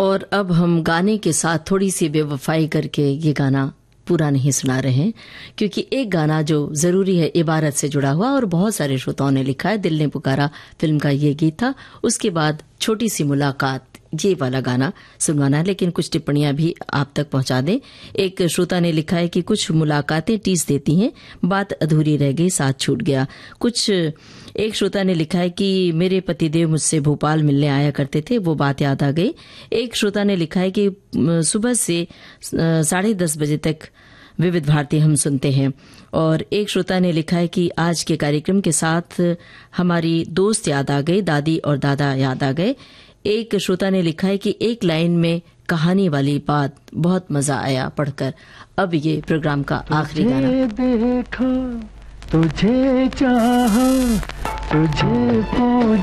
और अब हम गाने के साथ थोड़ी सी बेवफाई करके ये गाना पूरा नहीं सुना रहे हैं, क्योंकि एक गाना जो जरूरी है इबारत से जुड़ा हुआ और बहुत सारे श्रोताओं ने लिखा है। दिल ने पुकारा फिल्म का ये गीत था। उसके बाद छोटी सी मुलाकात, ये वाला गाना सुनवाना है, लेकिन कुछ टिप्पणियां भी आप तक पहुंचा दें। एक श्रोता ने लिखा है कि कुछ मुलाकातें टीस देती हैं, बात अधूरी रह गई, साथ छूट गया। एक श्रोता ने लिखा है कि मेरे पतिदेव मुझसे भोपाल मिलने आया करते थे, वो बात याद आ गई। एक श्रोता ने लिखा है कि सुबह से 10:30 बजे तक विविध भारती हम सुनते हैं। और एक श्रोता ने लिखा है कि आज के कार्यक्रम के साथ हमारी दोस्त याद आ गई, दादी और दादा याद आ गए। एक श्रोता ने लिखा है कि एक लाइन में कहानी वाली बात, बहुत मजा आया पढ़कर। अब ये प्रोग्राम का आखिरी गाना। देखा तुझे चाहा, तुझे